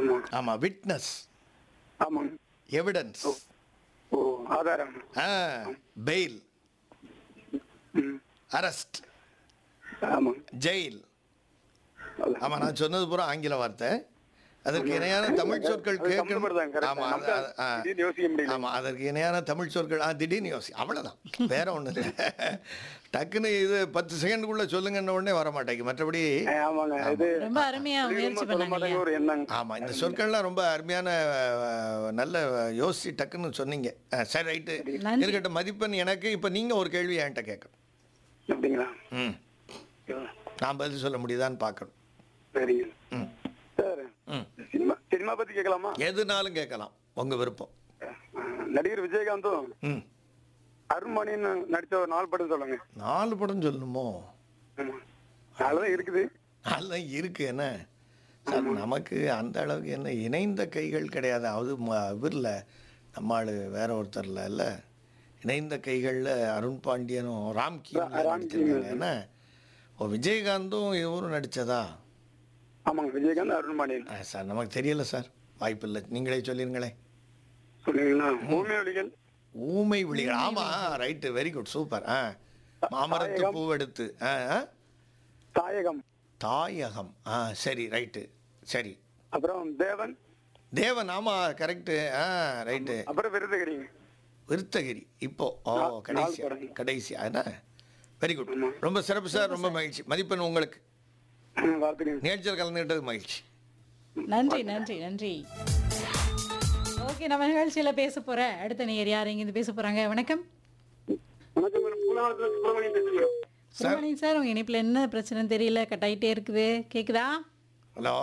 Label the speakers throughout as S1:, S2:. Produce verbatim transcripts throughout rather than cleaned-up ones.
S1: ஆமா
S2: ஆமா. விட்னஸ்,
S1: ஆமாங்க.
S2: எவிடன்ஸ்,
S1: ஓ ஆதாரம்.
S2: ஆ பெயில்,
S1: ம்
S2: அரெஸ்ட்,
S1: ஆமாங்க.
S2: ஜெயில்.
S1: அதான்.
S2: ஆமா, நான் சொன்னது பூரா ஆங்கில வார்த்தை. அதற்கு இணையான தமிழ் சொற்கள்
S1: அது
S2: கேட்கணும்.
S1: சம்மந்தப்படுதாங்க, correct.
S2: ஆமா,
S1: நம்ம
S2: அது- ஆ.
S1: திடீர்னு யோசிக்க முடியல.
S2: ஆமா, அதற்கு இணையான தமிழ் சொற்கள் ஆ திடீர்னு யோசி, அவ்வளோதான், வேற ஒன்றும் இல்லை. டக்குன்னு இது பத்து செகண்டுக்குள்ள சொல்லுங்கன்ன உடனே வர மாட்டேங்குது. மற்றபடி
S1: ஆ, ஆமாங்க. இது
S3: ரொம்ப அருமையா முயற்சி
S1: சொல்ல
S3: பண்ணாங்க
S1: மாட்டாங்க
S3: இல்லையா?
S1: ஒரு எண்ணம்.
S2: ஆமா, இந்த சொற்கள்லாம் ரொம்ப அருமையான அஹ், நல்ல யோசிச்சு டக்குன்னு சொன்னீங்க. ஆ, சரி, ரைட்டு,
S3: நன்றி.
S2: இருக்கட்டும். மதிப்பெண் எனக்கு. இப்போ நீங்க ஒரு கேள்வி என்கிட்ட கேட்கணும்.
S1: அப்படிங்களா?
S2: ம் நான் பதில் சொல்ல முடியுதான்னு பார்க்கணும்.
S1: சரிங்க
S2: ம்
S1: சார்.
S2: ம்
S1: சினிமா சினிமா பத்தி கேட்கலாமா?
S2: எதுனாலும் கேட்கலாம், உங்க விருப்பம்.
S1: ஆ, நடிகர் விஜயகாந்தும்
S2: ம்
S1: அருண்மணின்னு நடிச்ச ஒரு நாலு படம் சொல்லுங்க.
S2: நாலு படம் சொல்லணுமோ?
S1: ஆமா, நாலுதான் இருக்குது.
S2: அதெல்லாம் இருக்கு என்ன சார், நமக்கு அந்த அளவுக்கு என்ன இணைந்த கைகள் கிடையாது. அது இவரில் நம்ம ஆளு வேற ஒருத்தர்ல இல்லை, இணைந்த கைகளில் அருண் பாண்டியனும் ராம்கியும்
S1: ரா- ராம்கி.
S2: நடிச்சிருக்காங்க என்ன. ஓ, விஜயகாந்தும் இவரும் நடித்ததா?
S1: ஆமாங்க, விஜயகாந்த் அருண்மணியன்.
S2: ஆ, சார் நமக்கு தெரியல சார், வாய்ப்பு இல்லை, நீங்களே சொல்லிருங்களேன்.
S1: சொல்லுவீங்களா? பூமி ஒலிகள்,
S2: ஊமை விழிகள், ஆமாம், ரைட்டு, வெரி குட், சூப்பர். ஆ மாமரத்து
S1: தாயகம்.
S2: பூவெடுத்து, ஆ ஆ.
S1: தாயகம்,
S2: தாயகம், ஆ சரி, ரைட்டு, சரி.
S1: அப்புறம் தேவன்,
S2: தேவன், ஆமாம், கரெக்டு, ஆ ரைட்டு.
S1: அப்புறம் விருதுகிரிங்க.
S2: விருத்தகிரி இப்போ, ஓ
S1: நா- நாலு
S2: கடைசி
S1: படம்.
S2: கடைசி அதான். வெரி குட்,
S1: ஆமா.
S2: ரொம்ப சிறப்பு சார், ரொம்ப மகிழ்ச்சி. மதிப்பெண் உங்களுக்கு.
S1: வாழ்த்துக்கள்.
S2: நிகழ்ச்சியில் கலந்துக்கிட்டது மகிழ்ச்சி.
S3: நன்றி நன்றி நன்றி. ஓகே, நம்ம நிகழ்ச்சியில பேச போற அடுத்த நேயர் யார் இங்கிருந்து பேச போறாங்க? வணக்கம்
S1: வணக்கம் மேடம். பூலாவரத்துல சுப்பிரமணியன் பேசுகிறோம்.
S3: சுப்பிரமணியன் சார், உங்க இணைப்புல என்ன பிரச்சனைன்னு தெரியல, கட் ஆயிட்டே இருக்குது. கேக்குதா?
S2: ஹலோ,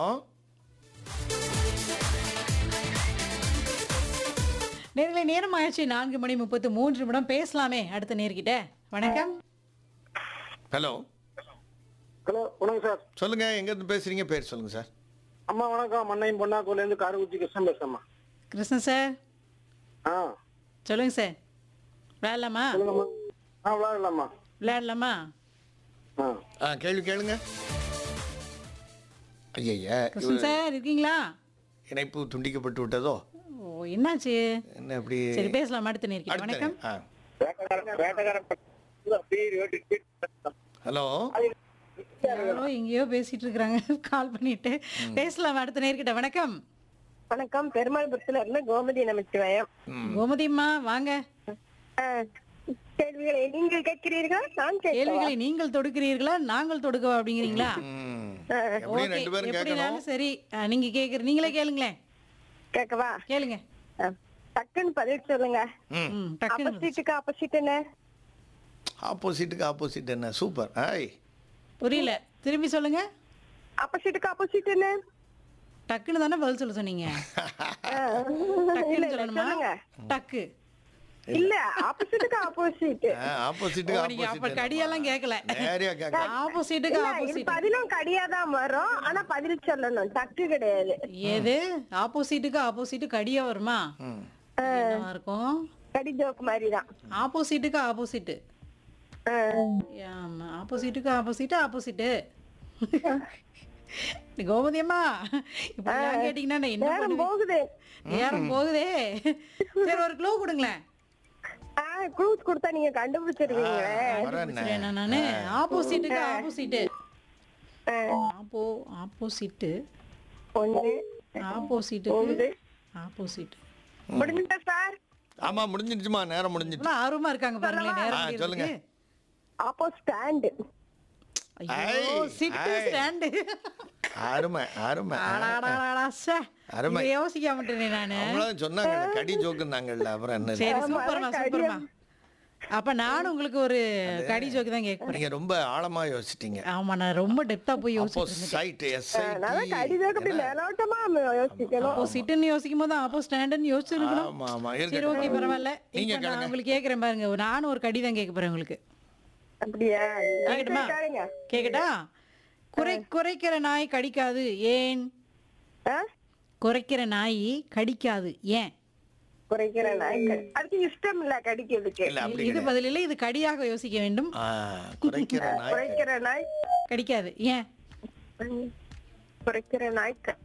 S3: நேர்களை நேரம் ஆயிடுச்சு, நான்கு மணி முப்பத்து மூன்று நிமிடம். பேசலாமே அடுத்த நேர்கிட்ட. வணக்கம்.
S2: ஹலோ,
S1: ஹலோ, வணக்கம் சார்.
S2: சொல்லுங்க, எங்கேருந்து பேசுறீங்க, பேர் சொல்லுங்க சார்.
S1: அம்மா வணக்கம். மண்ணையும் பொன்னாக்கூர்ல இருந்து காரக்குச்சி கிருஷ்ணன் பேசுறேம்மா.
S3: கிருஷ்ணன் சார்,
S1: ஆ
S3: சொல்லுங்க சார். விளையாடலாமா?
S1: சொல்லுங்கம்மா. ஆ விளையாடலாமா?
S3: விளையாடலாமா?
S1: ஆ
S2: ஆ கேள்வி கேளுங்க. ஐயா,
S3: கிருஷ்ணன் சார் இருக்கீங்களா?
S2: இணைப்பு துண்டிக்கப்பட்டு விட்டதோ?
S3: ஓ, என்னாச்சு?
S2: என்ன அப்படி?
S3: சரி, பேசலாம் அடுத்த நேர்கிட்ட.
S2: அடுத்த
S3: வணக்கம்.
S2: ஆ
S1: வேட்டக்காரன் வேட்டக்காரன் அப்படியே வேட்டு- வேட்டு-
S2: ஹலோ,
S3: யாரோ எங்கேயோ பேசிட்டு இருக்காங்க, கால் பண்ணிட்டு. பேசலாம் அடுத்த நேர்கிட்ட. வணக்கம்.
S4: வணக்கம். பெருமாள்புரத்துல இருந்து கோமதி நமச்சிவாயம்.
S2: ம்
S3: கோமதிம்மா வாங்க.
S4: ஆ, கேள்விகளை நீங்கள் கேட்கிறீர்கள், நான் கேட்கவா?
S3: கேள்விகளை நீங்கள் தொடுக்கிறீர்களா, நாங்கள் தொடுக்கவா அப்படிங்கிறீங்களா?
S2: ம்
S4: ஆ,
S2: எப்படி
S3: ஓகே,
S2: ரெண்டு பேரும் கேட்கணும்.
S3: எப்படினாலும் சரி. ஆ, நீங்க கேக்குற நீங்களே கேளுங்களேன்.
S4: கேட்கவா?
S3: கேளுங்க.
S4: ஆ, டக்குன்னு பதில் சொல்லுங்க.
S2: ம்
S3: ம், டக்குன்னு
S4: ஆப்போசிட்டுக்கு ஆப்போசிட் என்ன?
S2: ஆப்போசிட்டுக்கு ஆப்போசிட் என்ன? சூப்பர். ஐய்,
S3: புரியல, திரும்பி சொல்லுங்க.
S4: ஆப்போசிட்டுக்கு ஆப்போசிட் என்ன?
S3: டக்குன்னு தானே பதில் சொல்ல சொன்னீங்க.
S4: ஆ, இல்ல,
S3: டக்குன்னு
S4: இல்ல,
S3: சொல்லணுமா?
S4: சொல்லுங்க.
S3: டக்கு.
S4: இல்ல, ஆப்போசிட்டுக்கு ஆப்போசிட்.
S2: ஆப்போசிட்டுக்கு
S3: ஓ, நீங்க அப்ப
S2: ஆப்போசிட்
S3: கடியெல்லாம் கேட்கல.
S2: நேரியா கேட்க.
S3: ஆப்போசிட்டுக்கு
S4: இல்ல, இது
S3: ஆப்போசிட்.
S4: பதிலும் கடியாதான் வரும், ஆனா பதில் சொல்லணும், டக்கு கிடையாது.
S3: ஏது ஆப்போசிட்டுக்கு ஆப்போசிட் கடியா வருமா?
S2: ம்
S3: என்னவா இருக்கும்?
S4: கடி ஜோக் மாதிரிதான்.
S3: ஆப்போசிட்டுக்கு ஆப்போசிட்.
S4: ஆ,
S3: ஆமா, ஆப்போசிட்டுக்கு ஆப்போசிட் ஆப்போசிட். கோமதி அம்மா, இப்படி எல்லாம் கேட்டீங்கன்னா நான் என்ன
S4: நேரம்
S3: பண்ணுவேன்?
S4: போகுது.
S3: நேரம் போகுதே. சரி, ஒரு க்ளூ கொடுங்களேன்.
S4: ஆ, க்ளூஸ் கொடுத்தா நீங்க கண்டுபிடிச்சிருவீங்களே.
S2: வரேன்ன.
S3: சரிண்ணா, நானு ஆப்போசிட்டுக்கு ஆப்போசிட்.
S4: ஆ,
S3: ஆப்போ ஆப்போசிட்
S4: ஒண்ணு
S3: ஆப்போசிட்டுக்கு ஆப்போசிட்.
S4: முடிஞ்சுட்டா சார்?
S2: ஆமா, முடிஞ்சிடுச்சுமா, நேரம் முடிஞ்சிடுச்சு.
S3: இவ்வளவு ஆர்வமா இருக்காங்க பாருங்களேன்,
S2: ஆ,
S3: நேரம்
S2: சொல்லுங்க.
S3: முடியறதுக்கு.
S4: ஆப்போ ஸ்டாண்ட்.
S3: ஐயோ,
S2: ஐ,
S3: சிட்டு
S2: ஐ.
S3: ஸ்டாண்ட்.
S2: அருமை அருமை.
S3: ஆடாடாடாடா, சே.
S2: அருமை.
S3: இதை யோசிக்க மாட்டேனே நானு.
S2: அவங்களும் சொன்னாங்க கடி ஜோக்குன்னாங்கல்ல, அப்புறம் என்ன?
S3: சரி,
S4: ஆமா,
S3: சூப்பர்மா
S4: அதான்
S3: சூப்பர்மா.
S4: கடியம்.
S3: அப்ப நானும் உங்களுக்கு ஒரு கடி ஜோக்கு தான் கேட்க போறேன்.
S2: நீங்க ரொம்ப ஆழமா யோசிச்சிட்டீங்க.
S3: ஆமா, நான் ரொம்ப டெப்தா போய் யோசிச்சுட்டு இருந்தேன்.
S2: ஆப்போசைட்,
S4: நல்லா
S2: எஸ்ஐடி.
S4: கடிதம் அப்படி மேலோட்டமா யோசிக்கணும்.
S3: அப்போ சிட்டுன்னு யோசிக்கும் போது அப்போ ஸ்டாண்டுன்னு யோசிச்சிருக்கணும்.
S2: ஆமா ஆமா,
S3: சரி,
S2: இருக்கட்டும்.
S3: ஓகே, பரவாயில்ல.
S2: நீங்க
S3: இப்ப நான்
S2: கேளுங்க.
S3: உங்களுக்கு கேக்குறேன் பாருங்க, நானும் ஒரு கடிதம் கேட்க போறேன் உங்களுக்கு.
S4: அப்படியா?
S3: கேக்கட்டுமா?
S4: கேளுங்க.
S3: கேக்கட்டா? குறை குறைக்கிற நாய் கடிக்காது, ஏன்?
S4: ஆ?
S3: குறைக்கிற நாய் கடிக்காது, ஏன்?
S4: குறைக்கிற நாய் க- அதுக்கு இஷ்டம் இல்ல கடிக்கிறதுக்கு.
S2: இல்ல அப்படி
S3: இது
S2: கிடையாது.
S3: பதில் இல்லை, இது கடியாக யோசிக்க வேண்டும்.
S2: ஆ, குறைக்கிற நாய்
S4: குறைக்கிற நாய்
S3: கடிக்காது, ஏன்?
S4: ம், குறைக்கிற நாய் க-